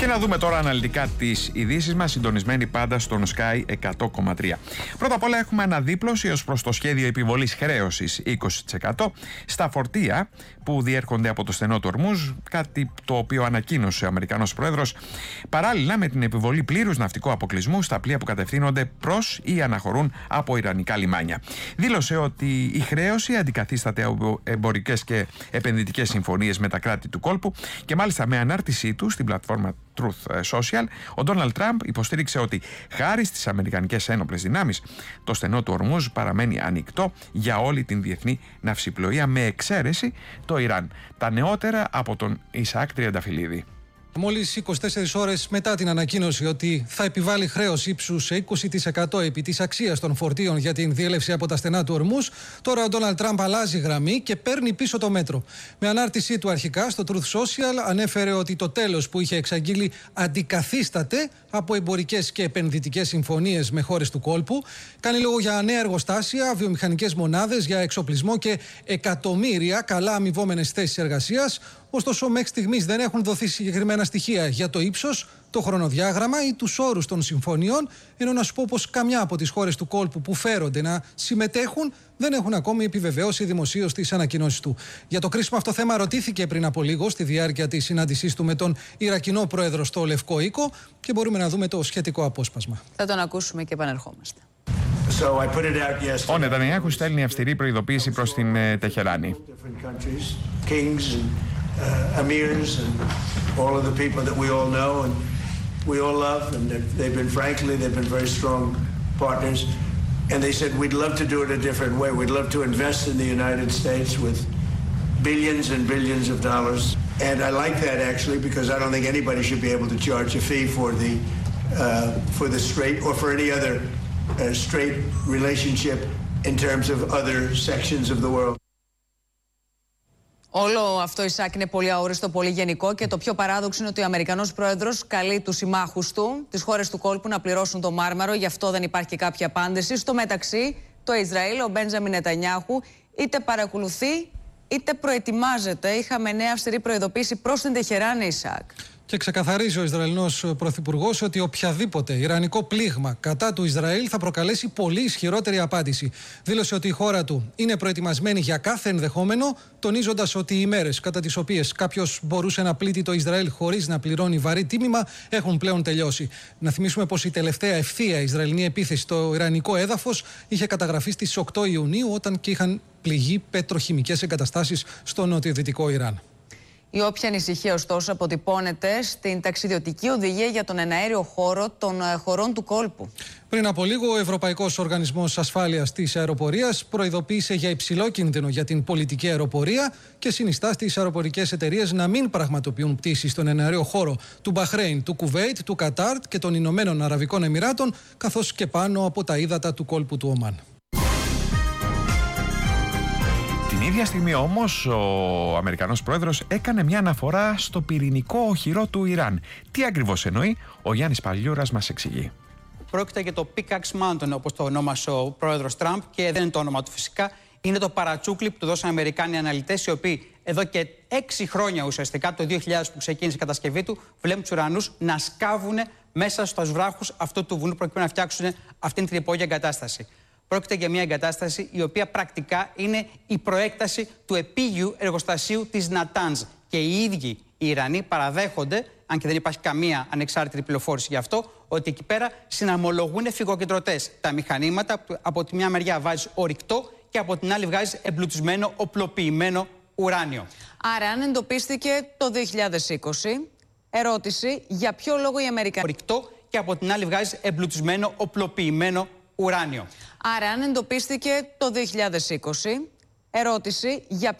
Και να δούμε τώρα αναλυτικά τις ειδήσεις μας, συντονισμένοι πάντα στον Sky 100,3. Πρώτα απ' όλα έχουμε αναδίπλωση ως προς το σχέδιο επιβολής χρέωσης 20% στα φορτία που διέρχονται από το στενό του Ορμούζ, κάτι το οποίο ανακοίνωσε ο Αμερικανός Πρόεδρος, παράλληλα με την επιβολή πλήρους ναυτικού αποκλεισμού στα πλοία που κατευθύνονται προς ή αναχωρούν από ιρανικά λιμάνια. Δήλωσε ότι η χρέωση αντικαθίσταται από εμπορικές και επενδυτικές συμφωνίες με τα κράτη του κόλπου και μάλιστα με ανάρτησή του στην πλατφόρμα Truth Social, ο Ντόναλντ Τραμπ υποστήριξε ότι χάρη στις αμερικανικές ένοπλες δυνάμεις το στενό του Ορμούζ παραμένει ανοιχτό για όλη την διεθνή ναυσιπλοεία με εξαίρεση το Ιράν. Τα νεότερα από τον Ισαάκ Τριανταφυλλίδη. Μόλις 24 ώρες μετά την ανακοίνωση ότι θα επιβάλλει χρέος ύψους 20% επί της αξίας των φορτίων για την διέλευση από τα στενά του Ορμούζ, τώρα ο Ντόναλντ Τραμπ αλλάζει γραμμή και παίρνει πίσω το μέτρο. Με ανάρτησή του αρχικά στο Truth Social ανέφερε ότι το τέλος που είχε εξαγγείλει αντικαθίσταται από εμπορικές και επενδυτικές συμφωνίες με χώρες του κόλπου. Κάνει λόγο για νέα εργοστάσια, βιομηχανικές μονάδες, για εξοπλισμό και εκατομμύρια καλά αμοιβόμενες θέσεις εργασίας. Ωστόσο, μέχρι στιγμής δεν έχουν δοθεί συγκεκριμένα στοιχεία για το ύψος, το χρονοδιάγραμμα ή τους όρους των συμφωνιών, ενώ να σου πω πως καμιά από τις χώρες του κόλπου που φέρονται να συμμετέχουν δεν έχουν ακόμη επιβεβαιώσει δημοσίως τις ανακοινώσεις του. Για το κρίσιμο αυτό θέμα ρωτήθηκε πριν από λίγο στη διάρκεια της συνάντησής του με τον Ιρακινό πρόεδρο στο Λευκό Οίκο και μπορούμε να δούμε το σχετικό απόσπασμα. Θα τον ακούσουμε και επανερχόμαστε. Ο Νετανιάχου στέλνει αυστηρή προειδοποίηση προς την Τεχεράνη. Emirs and all of the people that we all know and we all love, and they've been very strong partners, and they said we'd love to do it a different way. We'd love to invest in the United States with billions and billions of dollars, and I like that actually because I don't think anybody should be able to charge a fee for the straight or for any other straight relationship in terms of other sections of the world. Όλο αυτό, Ισάκ, είναι πολύ αόριστο, πολύ γενικό και το πιο παράδοξο είναι ότι ο Αμερικανός Πρόεδρος καλεί τους συμμάχους του, τις χώρες του κόλπου, να πληρώσουν το μάρμαρο. Γι' αυτό δεν υπάρχει κάποια απάντηση. Στο μεταξύ, το Ισραήλ, ο Μπέντζαμιν Νετανιάχου, είτε παρακολουθεί είτε προετοιμάζεται. Είχαμε νέα αυστηρή προειδοποίηση προς την Τεχεράνη, Ισάκ. Και ξεκαθαρίζει ο Ισραηλινός Πρωθυπουργός ότι οποιαδήποτε ιρανικό πλήγμα κατά του Ισραήλ θα προκαλέσει πολύ ισχυρότερη απάντηση. Δήλωσε ότι η χώρα του είναι προετοιμασμένη για κάθε ενδεχόμενο, τονίζοντας ότι οι ημέρες κατά τις οποίες κάποιος μπορούσε να πλήττει το Ισραήλ χωρίς να πληρώνει βαρύ τίμημα έχουν πλέον τελειώσει. Να θυμίσουμε πως η τελευταία ευθεία Ισραηλινή επίθεση στο ιρανικό έδαφος είχε καταγραφεί στις 8 Ιουνίου, όταν και είχαν πληγεί πετροχημικές εγκαταστάσεις στο νοτιοδυτικό Ιράν. Η όποια ανησυχία, ωστόσο, αποτυπώνεται στην ταξιδιωτική οδηγία για τον εναέριο χώρο των χωρών του κόλπου. Πριν από λίγο, ο Ευρωπαϊκός Οργανισμός Ασφάλειας της Αεροπορίας προειδοποίησε για υψηλό κίνδυνο για την πολιτική αεροπορία και συνιστά στις αεροπορικές εταιρείες να μην πραγματοποιούν πτήσεις στον εναέριο χώρο του Μπαχρέιν, του Κουβέιτ, του Κατάρ και των Ηνωμένων Αραβικών Εμιράτων, καθώς και πάνω από τα ύδατα του κόλπου του Ομάν. Την ίδια στιγμή όμως ο Αμερικανός Πρόεδρος έκανε μια αναφορά στο πυρηνικό οχυρό του Ιράν. Τι ακριβώς εννοεί, ο Γιάννης Παλιούρας μας εξηγεί. Πρόκειται για το Pickaxe Mountain, όπως το ονόμασε ο πρόεδρος Τραμπ, και δεν είναι το όνομα του φυσικά. Είναι το παρατσούκλι που του δώσαν Αμερικάνοι αναλυτές, οι οποίοι εδώ και 6 χρόνια ουσιαστικά, το 2000 που ξεκίνησε η κατασκευή του, βλέπουν τους ουρανούς να σκάβουν μέσα στους βράχους αυτού του βουνού προκειμένου να φτιάξουν αυτήν την υπόγεια εγκατάσταση. Πρόκειται για μια εγκατάσταση η οποία πρακτικά είναι η προέκταση του επίγειου εργοστασίου της Νατάνζ. Και οι ίδιοι οι Ιρανοί παραδέχονται, αν και δεν υπάρχει καμία ανεξάρτητη πληροφόρηση γι' αυτό, ότι εκεί πέρα συναρμολογούν φυγοκεντρωτές. Τα μηχανήματα από τη μια μεριά βάζεις ορυκτό και από την άλλη βγάζεις εμπλουτισμένο, οπλοποιημένο ουράνιο. Άρα, αν εντοπίστηκε το 2020, ερώτηση, για ποιο λόγο οι Αμερικανοί. Ορυκτό και από την άλλη βγάζεις εμπλουτισμένο, οπλοποιημένο ουράνιο. Άρα, αν εντοπίστηκε το 2020, ερώτηση, για